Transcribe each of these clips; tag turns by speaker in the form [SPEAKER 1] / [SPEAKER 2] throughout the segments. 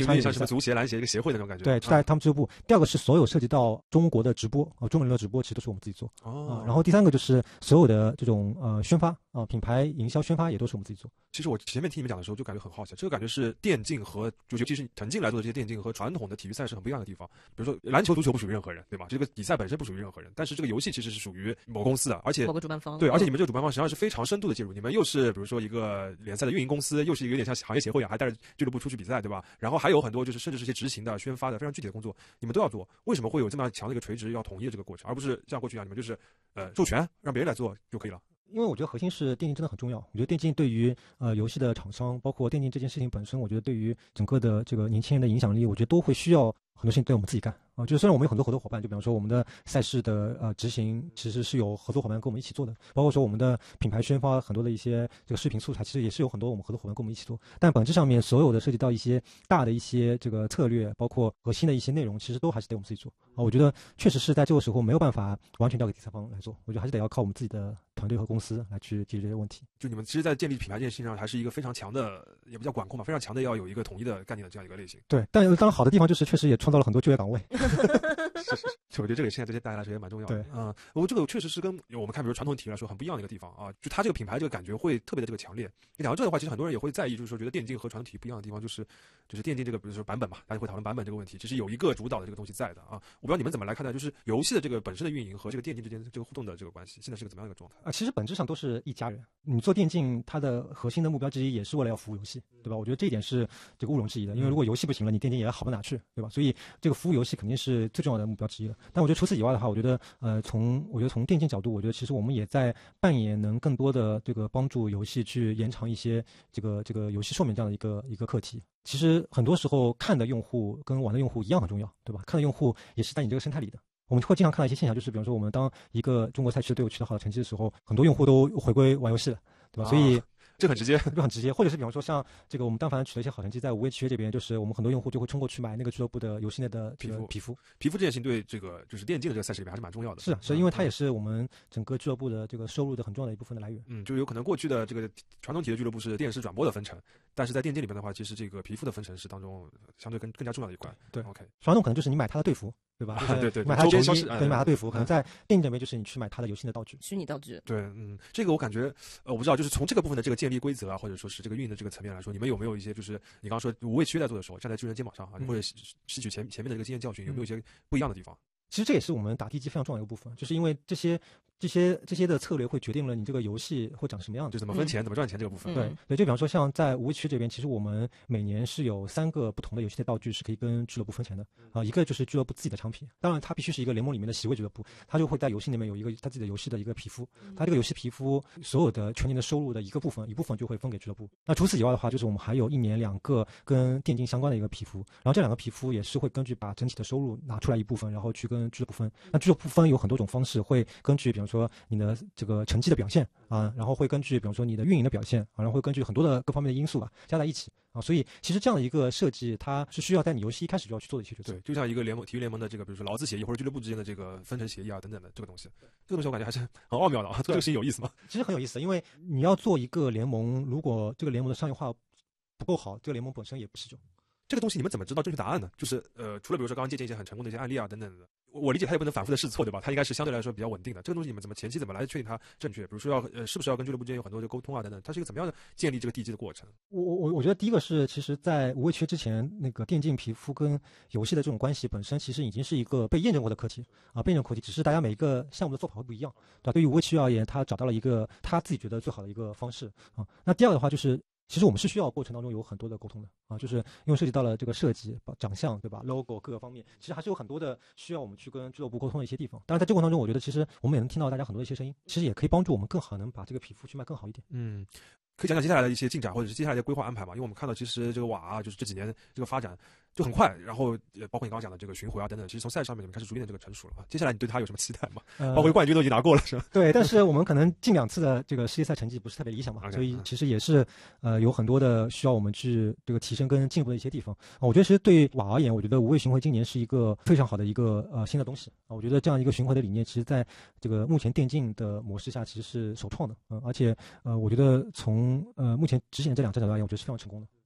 [SPEAKER 1] 有点像什么足协、篮协一个协会的那种感觉。
[SPEAKER 2] 对，在他们俱乐部。第二个是所有涉及到中国的直播中文流的直播，其实都是我们自己做。然后第三个就是所有的这种宣发品牌营销宣发也都是我们自己做。
[SPEAKER 1] 其实我前面听你们讲的时候就感觉很好奇，这个感觉是电竞和尤其是腾讯来做的这些电竞和传统的体育赛事很不一样的地方。比如说篮球、足球不属于任何人，对吧？这个比赛本身不属于任何人，但是这个游戏其实是属于某公司的，而且
[SPEAKER 3] 某个主办方。
[SPEAKER 1] 对，而且你们这个主办方实际上是非常深度的介入，你们又是比如说一个联赛的运营公司，又是有点像行业协会还带着俱乐部出去比赛，对吧？然后还有很多就是甚至是一些执行的、宣发的非常具体的工作，你们都要做。为什么会有这么强的一个垂直要统一的这个过程，而不是像过去一样你们就是授权让别人来做就可以了？
[SPEAKER 2] 因为我觉得核心是电竞真的很重要。我觉得电竞对于游戏的厂商，包括电竞这件事情本身，我觉得对于整个的这个年轻人的影响力，我觉得都会需要很多事情对我们自己干就虽然我们有很多合作伙伴，就比方说我们的赛事的执行其实是有合作伙伴跟我们一起做的，包括说我们的品牌宣发很多的一些这个视频素材，其实也是有很多我们合作伙伴跟我们一起做。但本质上面所有的涉及到一些大的一些这个策略，包括核心的一些内容，其实都还是得我们自己做我觉得确实是在这个时候没有办法完全交给第三方来做，我觉得还是得要靠我们自己的团队和公司来去解决这些问题。
[SPEAKER 1] 就你们其实在建立品牌这件事情上还是一个非常强的，也不叫管控吧，非常强的要有一个统一的概念的这样一个类型。
[SPEAKER 2] 对，但当然好的地方就是确实也创造了很多就业岗位。
[SPEAKER 1] 是，我觉得这个现在对大家来说也蛮重要的。
[SPEAKER 2] 对，
[SPEAKER 1] 我这个确实是跟我们看比如传统体育来说很不一样的一个地方就它这个品牌这个感觉会特别的这个强烈。你讲到这的话，其实很多人也会在意，就是说觉得电竞和传统体育不一样的地方，就是电竞这个比如说版本嘛，大家会讨论版本这个问题，其实有一个主导的这个东西在的我不知道你们怎么来看待，就是游戏的这个本身的运营和这个电竞之间这个互动的这个关系，现在是个怎么样一个状态
[SPEAKER 2] 其实本质上都是一家人。你做电竞，它的核心的目标之一也是为了要服务游戏，对吧？我觉得这一点是这个毋庸置疑的，因为如果游戏不行了，你电竞也好不哪去，对吧？所以这个服务游戏肯定是最重要的目标之一了。但我觉得除此以外的话，我觉得从电竞角度，我觉得其实我们也在扮演能更多的这个帮助游戏去延长一些这个游戏寿命这样的一个课题。其实很多时候看的用户跟玩的用户一样很重要，对吧？看的用户也是在你这个生态里的。我们会经常看到一些现象，就是比方说我们当一个中国赛区的队伍取得好的成绩的时候，很多用户都回归玩游戏了，对吧？所以
[SPEAKER 1] 这很直接，
[SPEAKER 2] 就很直接。或者是比方说像这个我们但凡取得一些好成绩，在5A区这边，就是我们很多用户就会冲过去买那个俱乐部的游戏内的皮肤
[SPEAKER 1] 这件事情对这个就是电竞的这个赛事里面还是蛮重要的。
[SPEAKER 2] 是因为它也是我们整个俱乐部的这个收入的很重要的一部分的来源。
[SPEAKER 1] 就有可能过去的这个传统体育俱乐部是电视转播的分成，但是在电竞里面的话，其实这个皮肤的分成是当中相对更加重要的一块。
[SPEAKER 2] 对
[SPEAKER 1] ，OK。
[SPEAKER 2] 传统可能就是你买他的队服，对吧？
[SPEAKER 1] 对，
[SPEAKER 2] 买他的球衣，对，你买他队服。可能在电竞这边就是你去买他的游戏的道具，
[SPEAKER 3] 虚拟道具。
[SPEAKER 1] 对，这个我感觉，我不知道，就是从这个部分的这个建立规则或者说是这个运营的这个层面来说，你们有没有一些，就是你刚刚说无畏区在做的时候，站在巨人肩膀上或者吸取前面的这个经验教训，有没有一些不一样的地方？
[SPEAKER 2] 其实这也是我们打地基非常重要的一个部分，就是因为这些的策略会决定了你这个游戏会长什么样子，
[SPEAKER 1] 就怎么分钱、怎么赚钱这个部分。
[SPEAKER 2] 对，就比方说像在无畏区这边，其实我们每年是有3个不同的游戏的道具是可以跟俱乐部分钱的一个就是俱乐部自己的产品，当然它必须是一个联盟里面的席位俱乐部，它就会在游戏里面有一个它自己的游戏的一个皮肤，它这个游戏皮肤所有的全年的收入的一部分就会分给俱乐部。那除此以外的话，就是我们还有1年2个跟电竞相关的一个皮肤，然后这2个皮肤也是会根据把整体的收入拿出来一部分，然后去跟俱乐部分。那俱乐部分有很多种方式，会根据比方说你的这个成绩的表现然后会根据比方说你的运营的表现然后会根据很多的各方面的因素加在一起所以其实这样的一个设计，它是需要在你游戏一开始就要去做的一些决策。
[SPEAKER 1] 对，就像一个体育联盟的这个，比如说劳资协议或者俱乐部之间的这个分成协议等等的这个东西，我感觉还是很奥妙的这个事情有意思吗？
[SPEAKER 2] 其实很有意思，因为你要做一个联盟，如果这个联盟的商业化不够好，这个联盟本身也不持久。
[SPEAKER 1] 这个东西你们怎么知道正确答案呢？就是除了比如说刚刚借鉴一些很成功的一些案例等等的，我理解它也不能反复的试错，对吧？它应该是相对来说比较稳定的。这个东西你们前期怎么来确定它正确？比如说是不是要跟俱乐部之间有很多的沟通等等？它是一个怎么样的建立这个地基的过程？
[SPEAKER 2] 我觉得第一个是，其实在无畏区之前，那个电竞皮肤跟游戏的这种关系本身，其实已经是一个被验证过的课题被验证课题，只是大家每一个项目的做法会不一样，对吧？对于无畏区而言，他找到了一个他自己觉得最好的一个方式那第二个的话就是。其实我们是需要过程当中有很多的沟通的就是因为涉及到了这个设计、长相，对吧 ？logo 各个方面，其实还是有很多的需要我们去跟俱乐部沟通的一些地方。当然，在这个过程当中，我觉得其实我们也能听到大家很多的一些声音，其实也可以帮助我们更好能把这个皮肤去卖更好一点。
[SPEAKER 1] 可以讲讲接下来的一些进展，或者是接下来的规划安排嘛？因为我们看到其实这个瓦就是这几年这个发展就很快，然后包括你刚刚讲的这个巡回等等，其实从赛事上面你们开始逐渐的这个成熟了接下来你对它有什么期待吗？包括冠军都已经拿过了，是吧？
[SPEAKER 2] 对，但是我们可能近2次的这个世界赛成绩不是特别理想嘛，所以其实也是有很多的需要我们去这个提升跟进步的一些地方我觉得其实对瓦而言，我觉得无畏巡回今年是一个非常好的一个新的东西我觉得这样一个巡回的理念，其实在这个目前电竞的模式下其实是首创的而且我觉得从目前执行的这2站角度而言，我觉得是非常成功的。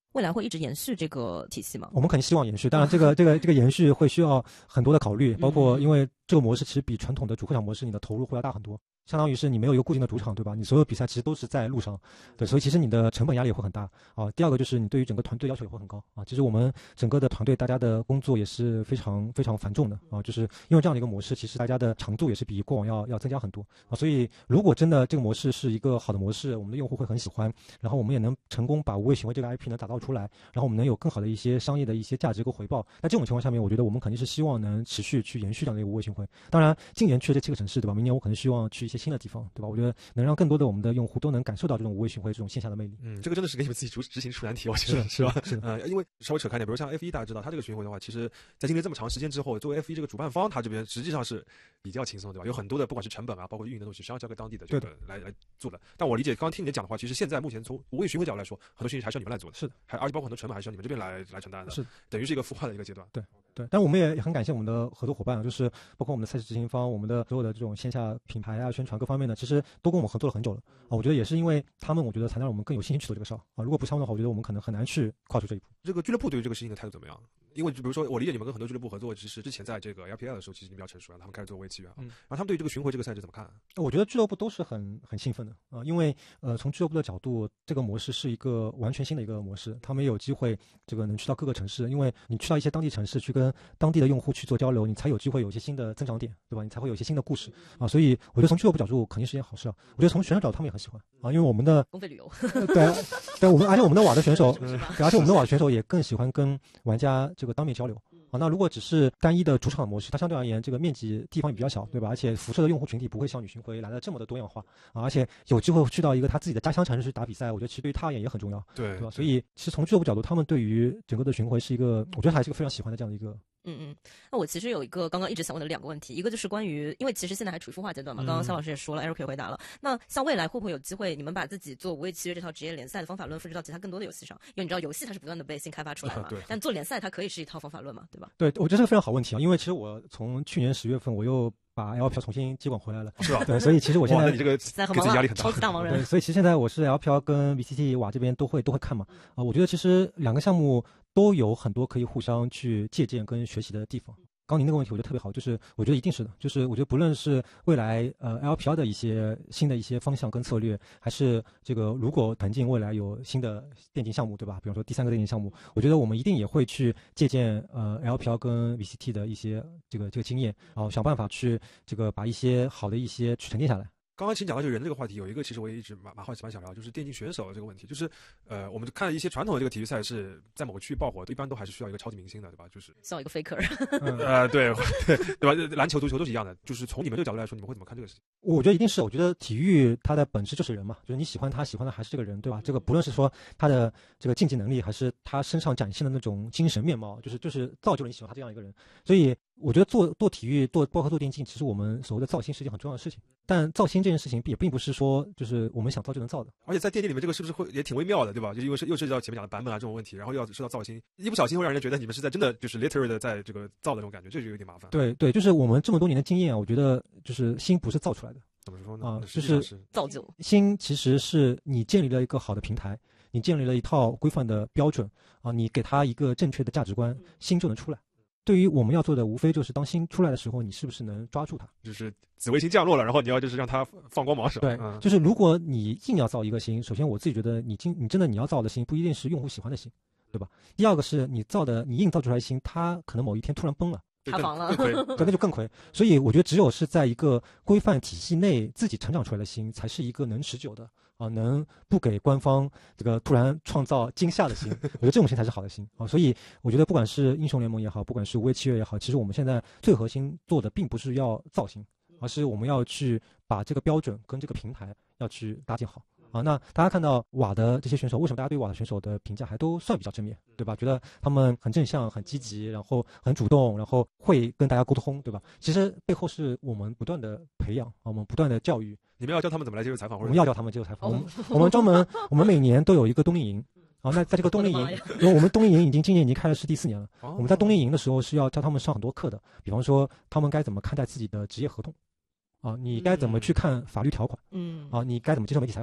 [SPEAKER 3] 未来会一直延续这个体系吗？
[SPEAKER 2] 我们肯定希望延续，当然这个延续会需要很多的考虑，包括因为这个模式其实比传统的主客场模式你的投入会要大很多。相当于是你没有一个固定的主场，对吧？你所有比赛其实都是在路上，对，所以其实你的成本压力也会很大啊。第二个就是你对于整个团队要求也会很高啊。其实我们整个的团队大家的工作也是非常非常繁重的啊，就是因为这样的一个模式，其实大家的长度也是比过往要增加很多啊。所以如果真的这个模式是一个好的模式，我们的用户会很喜欢，然后我们也能成功把无畏行为这个 IP 能打造出来，然后我们能有更好的一些商业的一些价值和回报。那这种情况下面，我觉得我们肯定是希望能持续去延续这样的一个无畏行为。当然，今年去了这7个城市，对吧？明年我可能希望去一些新的地方，对吧？我觉得能让更多的我们的用户都能感受到这种无畏巡回这种线下的魅力。
[SPEAKER 1] 这个真的是给你们自己执行出难题，我觉得是吧？
[SPEAKER 2] 是的。
[SPEAKER 1] 因为稍微扯开点，比如像 F1，大家知道它这个巡回的话，其实在经历这么长时间之后，作为 F1 这个主办方，它这边实际上是比较轻松，对吧？有很多的不管是成本啊，包括运营的东西，实际上交给当地的这个来做的。但我理解，刚刚听你讲的话，其实现在目前从无畏巡回角度来说，很多事情还是要你们来做的，
[SPEAKER 2] 是的，
[SPEAKER 1] 而且包括很多成本还是要你们这边来承担的，
[SPEAKER 2] 是
[SPEAKER 1] 等于是一个孵化的一个阶段。
[SPEAKER 2] 对，但我们也很感谢我们的合作伙伴，就是包括我们的赛事执行方，我们的所有的这种线下品牌啊、宣传各方面的，其实都跟我们合作了很久了啊。我觉得也是因为他们，我觉得才让我们更有信心去做这个事儿啊。如果不是他们的话，我觉得我们可能很难去跨出这一步。
[SPEAKER 1] 这个俱乐部对于这个事情的态度怎么样？因为比如说，我理解你们跟很多俱乐部合作，其实之前在这个 LPL 的时候，其实你比较成熟，让他们开始做为契约啊。然后他们对于这个巡回这个赛制怎么看？
[SPEAKER 2] 我觉得俱乐部都是很兴奋的啊，因为从俱乐部的角度，这个模式是一个完全新的一个模式，他们也有机会这个能去到各个城市，因为你去到一些当地城市去跟当地的用户去做交流，你才有机会有一些新的增长点，对吧？你才会有一些新的故事啊。所以我觉得从俱乐部角度肯定是件好事啊。我觉得从选手角度他们也很喜欢啊，因为我们的
[SPEAKER 3] 公费旅游，
[SPEAKER 2] 对，我们而且我们的瓦的选手，而且我们的瓦的选手也更喜欢跟玩家这个当面交流。啊，那如果只是单一的主场模式，它相对而言这个面积地方也比较小，对吧？而且辐射的用户群体不会像女巡回来的这么的多样化啊，而且有机会去到一个他自己的家乡城市去打比赛，我觉得其实对于他而言也很重要，对吧？所以其实从俱乐部角度，他们对于整个的巡回是一个，我觉得还是一个非常喜欢的这样的一个。
[SPEAKER 3] 那我其实有一个刚刚一直想问的2个问题，一个就是关于，因为其实现在还处于孵化阶段嘛，刚刚肖老师也说了，Eric 也回答了。那像未来会不会有机会，你们把自己做无畏契约这套职业联赛的方法论复制到其他更多的游戏上？因为你知道游戏它是不断的被新开发出来嘛，但做联赛它可以是一套方法论嘛，对吧？
[SPEAKER 2] 对，我觉得是个非常好问题啊，因为其实我从去年10月份我又把 LPL 重新接管回来了，
[SPEAKER 1] 是吧？
[SPEAKER 2] 对，所以其实我现在
[SPEAKER 1] 你这个给自己压力很大，
[SPEAKER 3] 超级大忙人。
[SPEAKER 2] 对，所以其实现在我是 LPL 跟 VCT 瓦这边都会看嘛。我觉得其实2个项目都有很多可以互相去借鉴跟学习的地方。刚您那个问题我觉得特别好，就是我觉得一定是的，就是我觉得不论是未来LPL 的一些新的一些方向跟策略，还是这个如果腾讯未来有新的电竞项目，对吧？比方说第3个电竞项目，我觉得我们一定也会去借鉴LPL 跟 VCT 的一些这个经验，然后想办法去这个把一些好的一些去沉淀下来。
[SPEAKER 1] 刚刚其实讲到这个人这个话题，有一个其实我也一直蛮好奇蛮想聊，就是电竞选手这个问题。就是我们看一些传统的这个体育赛事，在某个区域爆火，一般都还是需要一个超级明星的，对吧？就是
[SPEAKER 3] 需要一个 faker。
[SPEAKER 1] 对吧？篮球、足球都是一样的。就是从你们这个角度来说，你们会怎么看这个事情？
[SPEAKER 2] 我觉得一定是，我觉得体育它的本质就是人嘛，就是你喜欢他，喜欢的还是这个人，对吧？这个不论是说他的这个竞技能力，还是他身上展现的那种精神面貌，就是造就了你喜欢他这样一个人。所以我觉得做体育，包括做电竞，其实我们所谓的造星是一件很重要的事情。但造星这件事情也并不是说就是我们想造就能造的。
[SPEAKER 1] 而且在电竞里面，这个是不是会也挺微妙的，对吧？就因为又涉及到前面讲的版本啊这种问题，然后又要涉及到造星，一不小心会让人觉得你们是在真的就是 literally 的在这个造的那种感觉，这就有点麻烦。
[SPEAKER 2] 对，就是我们这么多年的经验啊，我觉得就是星不是造出来的。
[SPEAKER 1] 怎么说呢？
[SPEAKER 2] 就是
[SPEAKER 3] 造就
[SPEAKER 2] 星，其实是你建立了一个好的平台，你建立了一套规范的标准啊，你给他一个正确的价值观，星就能出来。对于我们要做的，无非就是当星出来的时候，你是不是能抓住它？
[SPEAKER 1] 就是紫微星降落了，然后你要就是让它放光芒，是吧？
[SPEAKER 2] 对，就是如果你硬要造一个星，首先我自己觉得你真的你要造的星不一定是用户喜欢的星，对吧？第二个是你硬造出来的星，它可能某一天突然崩了。
[SPEAKER 3] 塌房了，
[SPEAKER 2] 对，那就更亏。所以我觉得只有是在一个规范体系内自己成长出来的星，才是一个能持久的啊，能不给官方这个突然创造惊吓的星。我觉得这种星才是好的星啊。所以我觉得不管是英雄联盟也好，不管是无畏契约也好，其实我们现在最核心做的并不是要造星，而是我们要去把这个标准跟这个平台要去搭建好。啊，那大家看到瓦的这些选手，为什么大家对瓦的选手的评价还都算比较正面，对吧？觉得他们很正向、很积极，然后很主动，然后会跟大家沟通，对吧？其实背后是我们不断的培养，我们不断的教育。
[SPEAKER 1] 你们要教他们怎么来接受采访？
[SPEAKER 2] 我们要教他们接受采访。我们专门，我们每年都有一个冬令营。啊，那在这个冬令营，因为我们冬令营今年已经开了是第4年了。我们在冬令营的时候是要教他们上很多课的，比方说他们该怎么看待自己的职业合同，啊，你该怎么去看法律条款，啊，你该怎么接受媒体采访。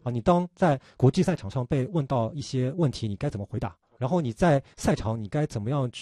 [SPEAKER 2] 啊，你当在国际赛场上被问到一些问题，你该怎么回答？然后你在赛场你该怎么样